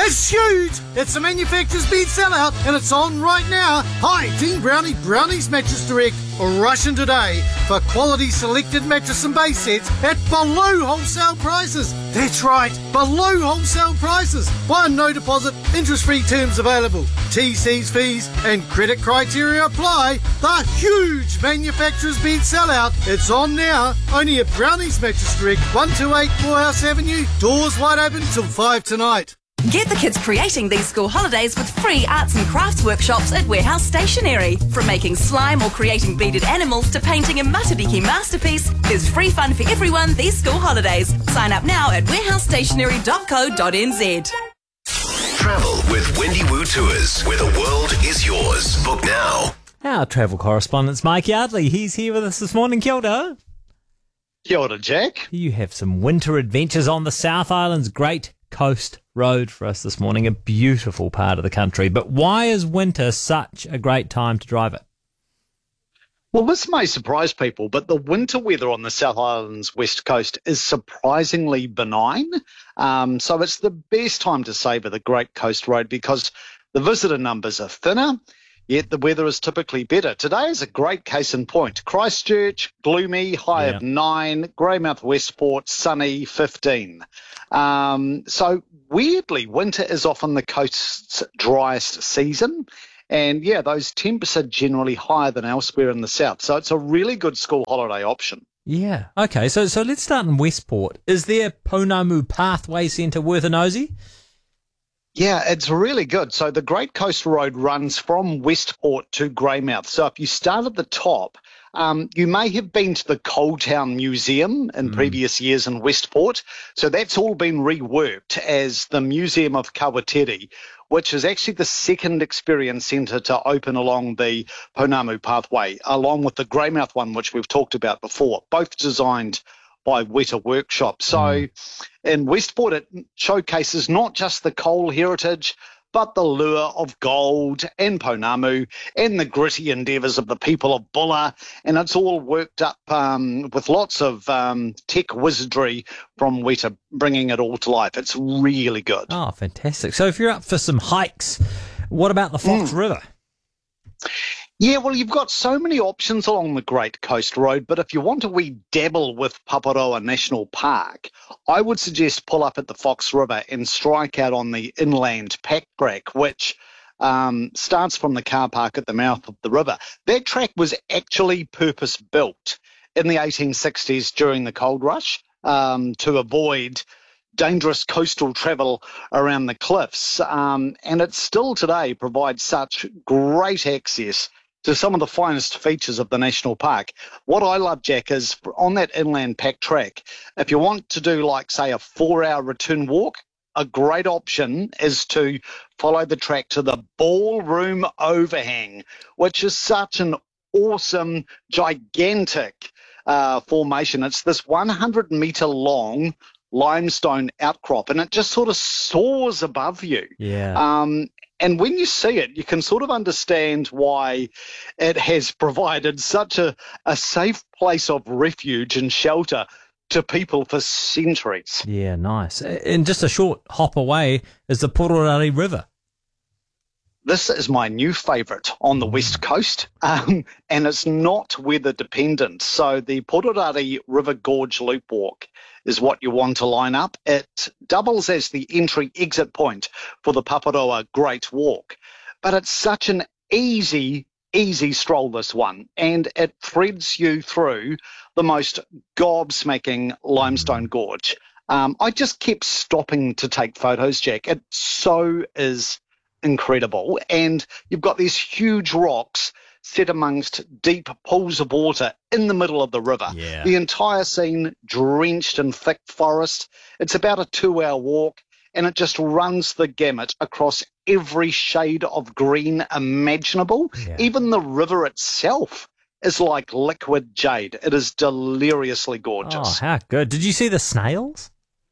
It's huge! It's the manufacturer's bid sellout, and it's on right now. Hi, Team Brownie, Brownie's Mattress Direct. Rush in today for quality selected mattress and base sets at below wholesale prices. That's right, below wholesale prices. Buy no deposit, interest-free terms available. TC's fees and credit criteria apply. The huge manufacturer's bid sellout. It's on now, only at Brownie's Mattress Direct, 128 Morehouse Avenue. Doors wide open till 5 tonight. Get the kids creating these school holidays with free arts and crafts workshops at Warehouse Stationery. From making slime or creating beaded animals to painting a Matariki masterpiece, there's free fun for everyone these school holidays. Sign up now at warehousestationery.co.nz. Travel with Wendy Woo Tours, where the world is yours. Book now. Our travel correspondent, Mike Yardley. He's here with us this morning. Kia ora. Kia ora, Jack. You have some winter adventures on the South Island's Great Coast Road for us this morning, a beautiful part of the country. But why is winter such a great time to drive it? Well, this may surprise people, but the winter weather on the South Island's west coast is surprisingly benign. So it's the best time to savour the Great Coast Road because the visitor numbers are thinner, yet the weather is typically better. Today is a great case in point. Christchurch, gloomy, high of 9. Greymouth Westport, sunny, 15. So weirdly, winter is often the coast's driest season. And yeah, those temps are generally higher than elsewhere in the south. So it's a really good school holiday option. Yeah. Okay, so let's start in Westport. Is there Pounamu Pathway Centre worth a nosy? Yeah, it's really good. So the Great Coast Road runs from Westport to Greymouth. So if you start at the top, you may have been to the Coal Town Museum in previous years in Westport. So that's all been reworked as the Museum of Kawateri, which is actually the second experience centre to open along the Pounamu Pathway, along with the Greymouth one, which we've talked about before, both designed by Weta Workshop. So in Westport, it showcases not just the coal heritage, but the lure of gold and Pounamu and the gritty endeavours of the people of Bulla. And it's all worked up with lots of tech wizardry from Weta, bringing it all to life. It's really good. Oh, fantastic. So if you're up for some hikes, what about the Fox River? Yeah, well, you've got so many options along the Great Coast Road, but if you want to dabble with Paparoa National Park, I would suggest pull up at the Fox River and strike out on the inland pack track, which starts from the car park at the mouth of the river. That track was actually purpose-built in the 1860s during the Gold Rush to avoid dangerous coastal travel around the cliffs, and it still today provides such great access to some of the finest features of the national park. What I love, Jack, is on that inland pack track, if you want to do, like, say, a 4-hour return walk, a great option is to follow the track to the Ballroom Overhang, which is such an awesome, gigantic formation. It's this 100-metre long limestone outcrop, and it just sort of soars above you. Yeah. And when you see it, you can sort of understand why it has provided such a safe place of refuge and shelter to people for centuries. Yeah, nice. And just a short hop away is the Pororari River. This is my new favourite on the west coast, and it's not weather dependent. So the Pororari River Gorge Loop Walk is what you want to line up. It doubles as the entry-exit point for the Paparoa Great Walk, but it's such an easy stroll, this one, and it threads you through the most gobsmacking limestone gorge. I just kept stopping to take photos, Jack. It so is incredible, and you've got these huge rocks set amongst deep pools of water in the middle of the river. Yeah. The entire scene drenched in thick forest. It's about a 2-hour walk, and it just runs the gamut across every shade of green imaginable. Yeah. Even the river itself is like liquid jade. It is deliriously gorgeous. Oh, how good. Did you see the snails?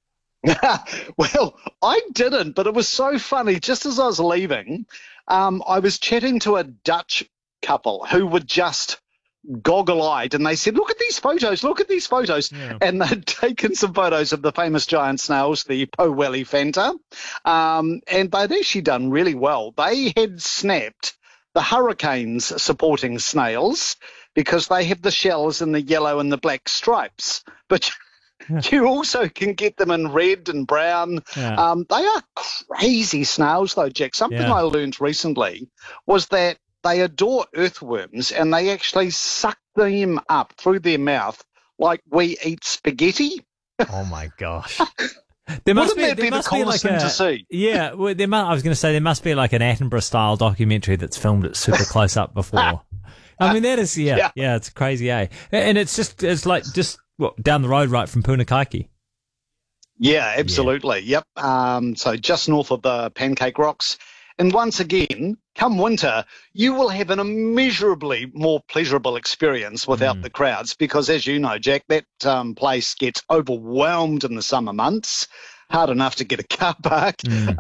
Well, I didn't, but it was so funny. Just as I was leaving, I was chatting to a Dutch couple who were just goggle-eyed, and they said, look at these photos. Yeah. And they'd taken some photos of the famous giant snails, the Powelliphanta, and they'd actually done really well. They had snapped the hurricanes supporting snails because they have the shells in the yellow and the black stripes. But you also can get them in red and brown. Yeah. They are crazy snails, though, Jack. Something I learned recently was that they adore earthworms, and they actually suck them up through their mouth like we eat spaghetti. Oh my gosh. Wouldn't that be the coolest thing to see? Yeah, well, I was going to say there must be like an Attenborough-style documentary that's filmed at super close up before. I mean, that is, yeah, it's crazy, eh? And it's just down the road right from Punakaiki. Yeah, absolutely. Yep. So just north of the Pancake Rocks. And once again, come winter, you will have an immeasurably more pleasurable experience without the crowds because, as you know, Jack, that place gets overwhelmed in the summer months. Hard enough to get a car park.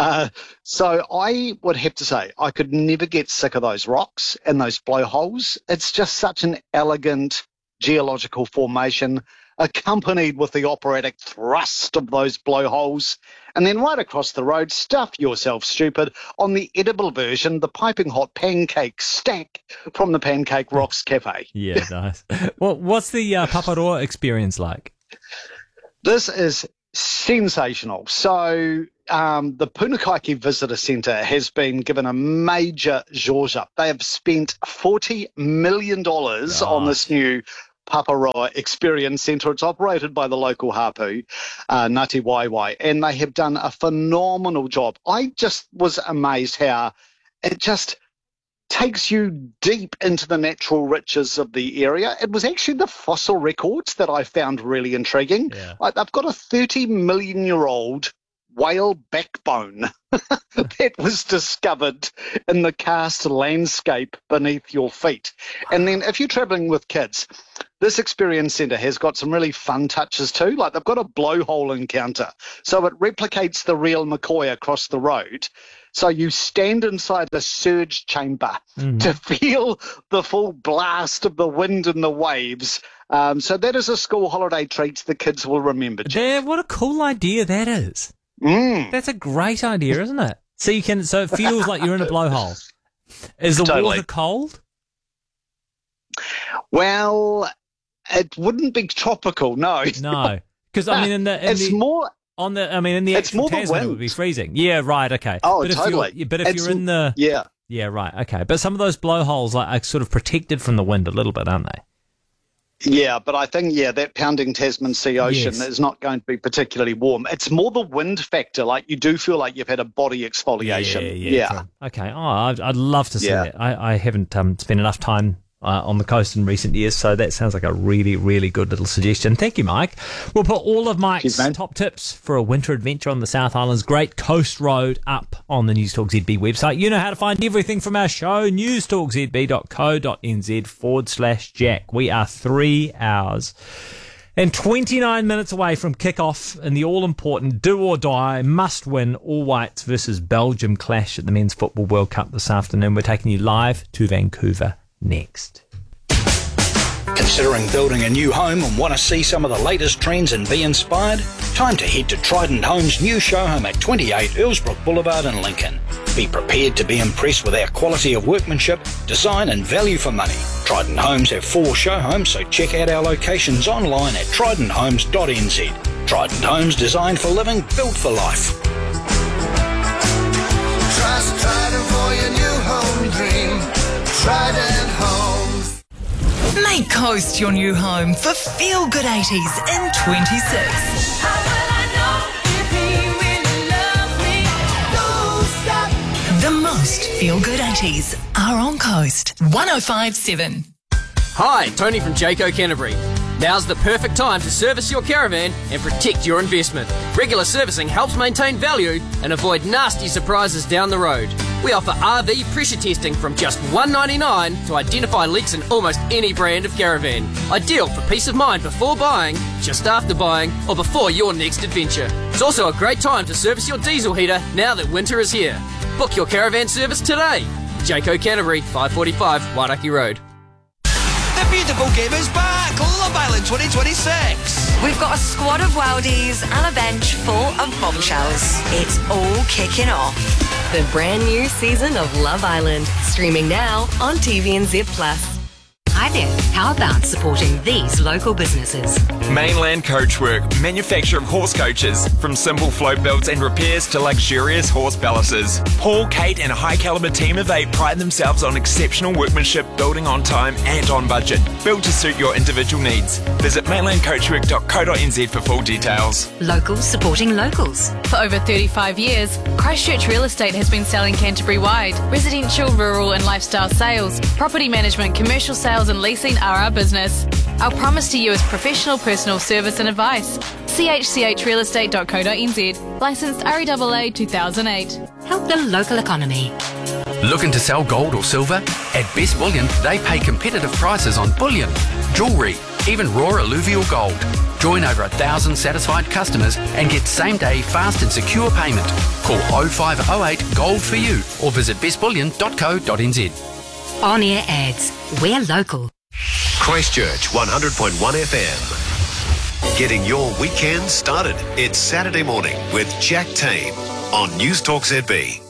So I would have to say I could never get sick of those rocks and those blowholes. It's just such an elegant geological formation, accompanied with the operatic thrust of those blowholes. And then right across the road, stuff yourself stupid, on the edible version, the piping hot pancake stack from the Pancake Rocks Cafe. Yeah, nice. Well, what's the Paparoa experience like? This is sensational. So the Punakaiki Visitor Centre has been given a major zhuzh up. They have spent $40 million on this new Paparoa Experience Centre. It's operated by the local hapu, Ngāti Waewae, and they have done a phenomenal job. I just was amazed how it just takes you deep into the natural riches of the area. It was actually the fossil records that I found really intriguing. Yeah. Like, they've got a 30-million-year-old whale backbone that was discovered in the karst landscape beneath your feet. And then if you're traveling with kids, this experience centre has got some really fun touches too. Like, they've got a blowhole encounter. So it replicates the real McCoy across the road. So you stand inside a surge chamber to feel the full blast of the wind and the waves. So that is a school holiday treat the kids will remember. Yeah, what a cool idea that is. That's a great idea, isn't it? So it feels like you're in a blowhole. Is the water cold? Well, it wouldn't be tropical, no. No, because I mean, in the actual Tasman it would be freezing. Yeah, right. Okay. Oh, but totally. If you're in the right. Okay, but some of those blowholes are sort of protected from the wind a little bit, aren't they? Yeah, but I think, that pounding Tasman Sea Ocean is not going to be particularly warm. It's more the wind factor. Like, you do feel like you've had a body exfoliation. Yeah. Okay. Oh, I'd love to see that. I haven't spent enough time on the coast in recent years, so that sounds like a really, really good little suggestion. Thank you, Mike. We'll put all of Mike's top tips for a winter adventure on the South Island's Great Coast Road up on the News Talk ZB website. You know how to find everything from our show, newstalkzb.co.nz/Jack. We are 3 hours and 29 minutes away from kick-off in the all-important do-or-die, must-win All Whites versus Belgium clash at the Men's Football World Cup this afternoon. We're taking you live to Vancouver next. Considering building a new home and want to see some of the latest trends and be inspired? Time to head to Trident Homes' new show home at 28 Earlsbrook Boulevard in Lincoln. Be prepared to be impressed with our quality of workmanship, design and value for money. Trident Homes have 4 show homes, so check out our locations online at tridenthomes.nz. Trident Homes, designed for living, built for life. Trust Trident for your new home dream. Trident Homes. Make Coast your new home for Feel Good 80s in 26. The most Feel Good 80s are on Coast 105.7. Hi, Tony from Jayco Canterbury. Now's the perfect time to service your caravan and protect your investment. Regular servicing helps maintain value and avoid nasty surprises down the road. We offer RV pressure testing from just $1.99 to identify leaks in almost any brand of caravan. Ideal for peace of mind before buying, just after buying, or before your next adventure. It's also a great time to service your diesel heater now that winter is here. Book your caravan service today. Jayco Canterbury, 545 Wairaki Road. The Unforgettable game is back. Love Island 2026. We've got a squad of worldies and a bench full of bombshells. It's all kicking off. The brand new season of Love Island, streaming now on TVNZ Plus. Hi there, how about supporting these local businesses? Mainland Coachwork, manufacture of horse coaches, from simple float builds and repairs to luxurious horse palaces. Paul, Kate and a high calibre team of 8 pride themselves on exceptional workmanship, building on time and on budget, built to suit your individual needs. Visit mainlandcoachwork.co.nz for full details. Locals supporting locals. For over 35 years, Christchurch Real Estate has been selling Canterbury-wide. Residential, rural and lifestyle sales, property management, commercial sales and leasing are our business. Our promise to you is professional personal service and advice. chchrealestate.co.nz. Licensed REAA 2008. Help the local economy. Looking to sell gold or silver? At Best Bullion, they pay competitive prices on bullion, jewellery, even raw alluvial gold. Join over 1,000 satisfied customers and get same-day fast and secure payment. Call 0508 GOLD for you or visit bestbullion.co.nz. On-air ads. We're local. Christchurch 100.1 FM. Getting your weekend started. It's Saturday morning with Jack Tame on News Talk ZB.